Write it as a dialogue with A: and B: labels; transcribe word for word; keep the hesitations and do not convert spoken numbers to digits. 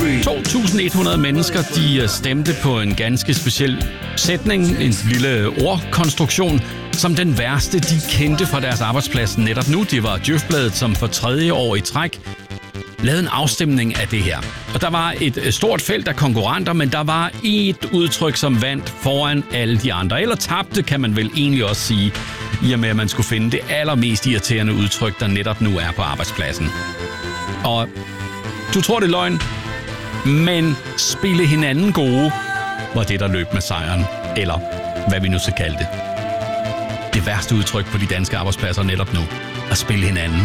A: to tusind et hundrede mennesker, de stemte på en ganske speciel sætning, en lille ordkonstruktion, som den værste, de kendte fra deres arbejdsplads netop nu. Det var Djøfbladet, som for tredje år i træk lavede en afstemning af det her. Og der var et stort felt af konkurrenter, men der var et udtryk, som vandt foran alle de andre. Eller tabte, kan man vel egentlig også sige, i og med, at man skulle finde det allermest irriterende udtryk, der netop nu er på arbejdspladsen. Og du tror, det er løgn, men spille hinanden gode var det, der løb med sejren. Eller hvad vi nu skal kalde det. Det værste udtryk på de danske arbejdspladser netop nu. At spille hinanden